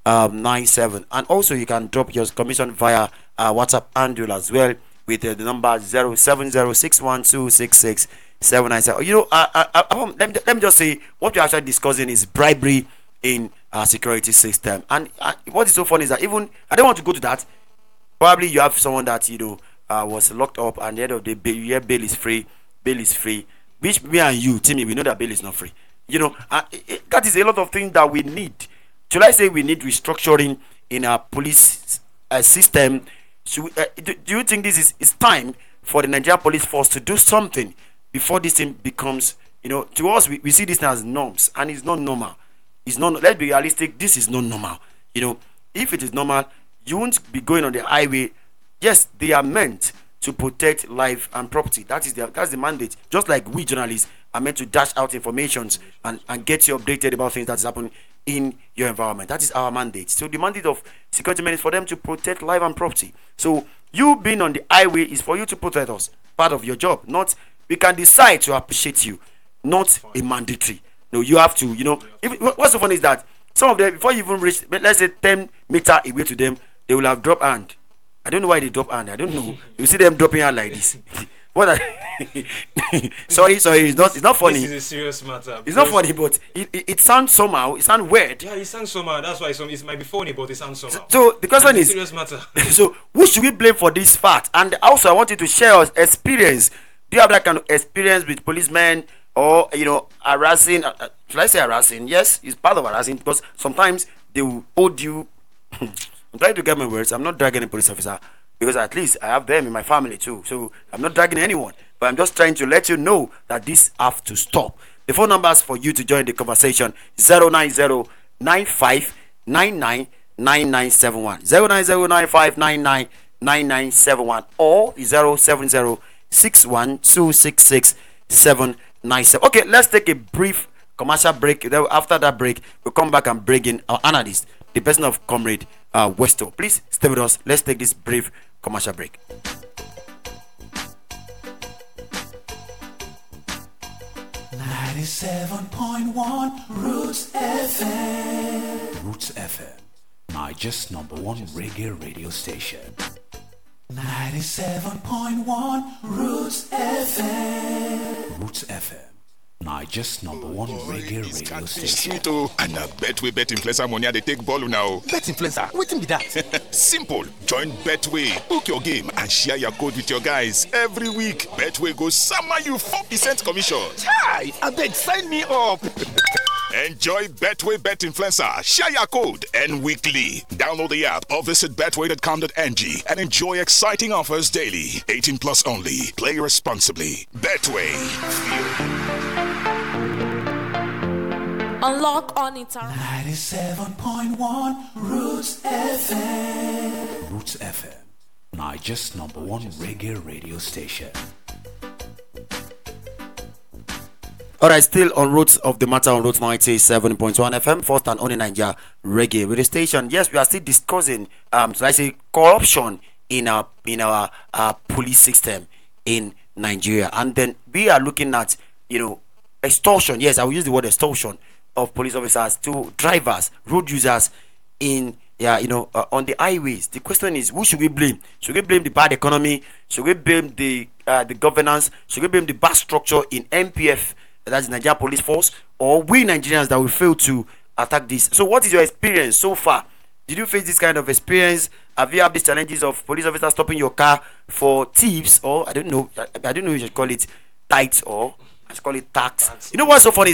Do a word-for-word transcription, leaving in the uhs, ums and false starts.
um, nine seven. And also, you can drop your commission via uh, WhatsApp handle as well with uh, the number zero seven zero six one two six six seven nine seven. You know, uh, uh, uh, let, me, let me just say what we're actually discussing is bribery in our security system. And uh, what is so funny is that even I don't want to go to that. Probably you have someone that you know uh, was locked up, and at the end of the day, you hear bail is free, bail is free. Which me and you, Timmy, we know that bail is not free. You know, uh, it, that is a lot of things that we need. Should I say we need restructuring in our police uh, system? Should we, uh, do, do you think this is it's time for the Nigerian police force to do something before this thing becomes, you know, to us we, we see this as norms, and it's not normal. It's not. Let's be realistic. This is not normal. You know, if it is normal, you won't be going on the highway. Yes, they are meant to protect life and property. That is the that's the mandate. Just like we journalists are meant to dash out informations and, and get you updated about things that is happening in your environment. That is our mandate. So the mandate of security men is for them to protect life and property. So you being on the highway is for you to protect us. Part of your job. Not we can decide to appreciate you, not a mandatory. No, you have to. You know, if, what's so funny is that some of them before you even reach, let's say ten meter away to them, they will have dropped hand. I don't know why they drop hand. I don't know. You see them dropping hand like this. What? I, sorry, sorry. It's not. It's not funny. This is a serious matter. It's not funny, but it, it, it sounds somehow. It sounds weird. Yeah, it sounds somehow. That's why it's, it might be funny, but it sounds somehow. So the question is, serious matter. So who should we blame for this fact? And also, I want you to share your experience. Do you have that kind of experience with policemen or you know harassing? Uh, should I say harassing? Yes, it's part of harassing because sometimes they will hold you. I'm trying to get my words. I'm not dragging a police officer because at least I have them in my family too. So I'm not dragging anyone, but I'm just trying to let you know that this have to stop. The phone numbers for you to join the conversation: zero nine zero nine five nine nine nine nine seven one, zero nine zero nine five nine nine nine nine seven one, or zero seven zero six one two six six seven nine seven. Okay, let's take a brief commercial break. After that break, we'll come back and bring in our analyst, the person of Comrade uh, Westo. Please stay with us. Let's take this brief commercial break. ninety-seven point one Roots F M. Roots F M, Nigeria's number one reggae radio station. ninety-seven point one Roots F M. Roots F M, Nigeria's number one reggae radio station. Sweet oh, and I bet we bet influencer money they take ball now. Bet influencer, wetin be that? Simple. Join Betway, book your game and share your code with your guys every week. Betway goes summer you four percent commission. Chai, abeg sign me up. Enjoy Betway Bet Influencer, share your code, and weekly. Download the app or visit betway dot com dot n g and enjoy exciting offers daily. eighteen plus only. Play responsibly. Betway. Unlock on it. ninety-seven point one Roots F M. Roots F M, Nigeria's number one reggae radio station. Alright, still on Roots of the Matter on Roots ninety-seven point one F M, first and only Nigeria reggae radio station. Yes, we are still discussing, um, so I say corruption in our in our uh, police system in Nigeria, and then we are looking at you know extortion. Yes, I will use the word extortion of police officers to drivers, road users in yeah you know uh, on the highways. The question is, who should we blame? Should we blame the bad economy? Should we blame the uh, the governance? Should we blame the bad structure in N P F? That's the Nigerian Police Force, or we Nigerians that will fail to attack this. So what is your experience so far? Did you face this kind of experience? Have you had these challenges of police officers stopping your car for thieves, or I don't know, I, I don't know if you should call it tight or I should call it tax. You know what's so funny?